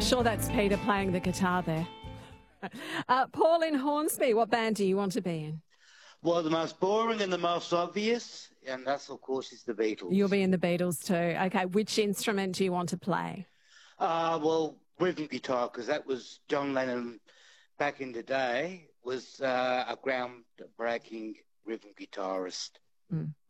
Sure, that's Peter playing the guitar there. Paul in Hornsby, what band do you want to be in? Well, the most boring and the most obvious, and that's, of course, is the Beatles. You'll be in the Beatles too. Okay, which instrument do you want to play? Well, rhythm guitar, because that was John Lennon back in the day, was a groundbreaking rhythm guitarist. Mm.